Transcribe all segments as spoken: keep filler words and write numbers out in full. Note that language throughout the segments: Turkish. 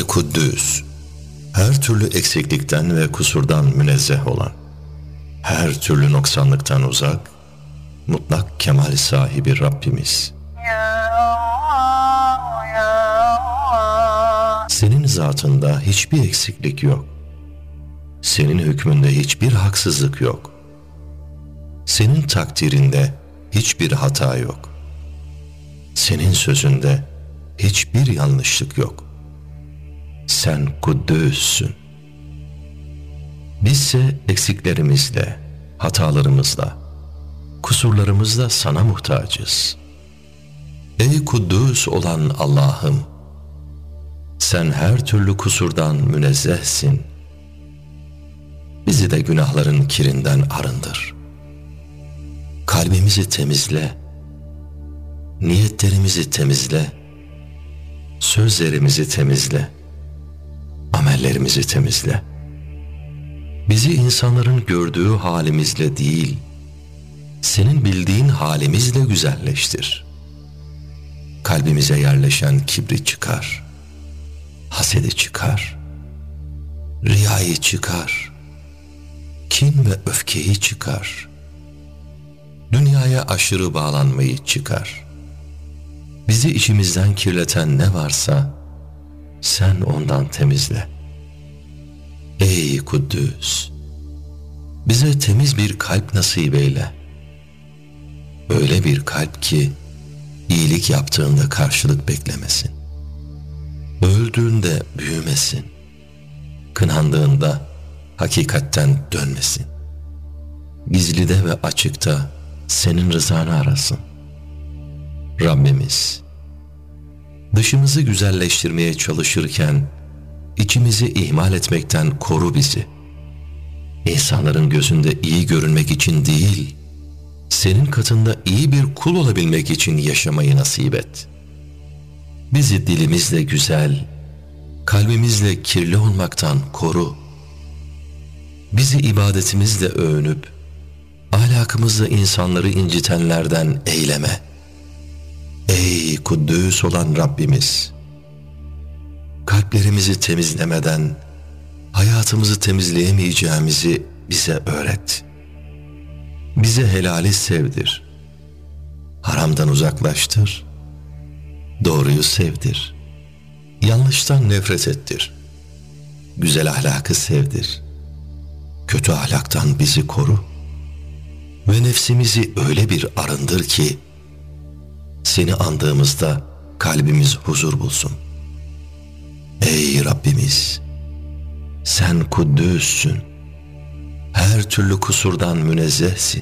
El-Kuddüs, her türlü eksiklikten ve kusurdan münezzeh olan, her türlü noksanlıktan uzak, mutlak kemal sahibi Rabbimiz. Senin zatında hiçbir eksiklik yok. Senin hükmünde hiçbir haksızlık yok. Senin takdirinde hiçbir hata yok. Senin sözünde hiçbir yanlışlık yok. Sen Kuddüs'sün. Bizse eksiklerimizle, hatalarımızla, kusurlarımızla sana muhtacız. Ey Kuddüs olan Allah'ım, sen her türlü kusurdan münezzehsin. Bizi de günahların kirinden arındır. Kalbimizi temizle, niyetlerimizi temizle, sözlerimizi temizle, amellerimizi temizle. Bizi insanların gördüğü halimizle değil, senin bildiğin halimizle güzelleştir. Kalbimize yerleşen kibri çıkar, hasedi çıkar, riyayı çıkar, kin ve öfkeyi çıkar, dünyaya aşırı bağlanmayı çıkar. Bizi içimizden kirleten ne varsa sen ondan temizle. Ey Kuddüs, bize temiz bir kalp nasip eyle. Öyle bir kalp ki iyilik yaptığında karşılık beklemesin. Öldüğünde büyümesin. Kınandığında hakikatten dönmesin. Gizlide ve açıkta senin rızanı arasın. Rabbimiz, dışımızı güzelleştirmeye çalışırken içimizi ihmal etmekten koru bizi. İnsanların gözünde iyi görünmek için değil, senin katında iyi bir kul olabilmek için yaşamayı nasip et. Bizi dilimizle güzel, kalbimizle kirli olmaktan koru. Bizi ibadetimizle övünüp, ahlakımızla insanları incitenlerden eyleme. Ey Kuddüs olan Rabbimiz, kalplerimizi temizlemeden hayatımızı temizleyemeyeceğimizi bize öğret. Bize helali sevdir, haramdan uzaklaştır, doğruyu sevdir, yanlıştan nefret ettir, güzel ahlakı sevdir, kötü ahlaktan bizi koru ve nefsimizi öyle bir arındır ki seni andığımızda kalbimiz huzur bulsun. Ey Rabbimiz, sen Kuddüs'sün, her türlü kusurdan münezzehsin.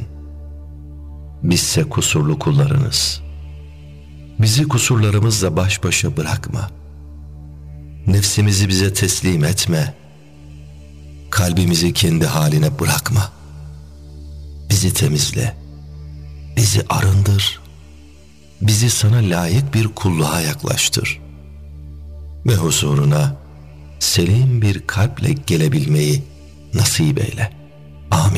Bizse kusurlu kullarınız. Bizi kusurlarımızla baş başa bırakma. Nefsimizi bize teslim etme. Kalbimizi kendi haline bırakma. Bizi temizle, bizi arındır, bizi sana layık bir kulluğa yaklaştır ve huzuruna selim bir kalple gelebilmeyi nasip eyle. Amin.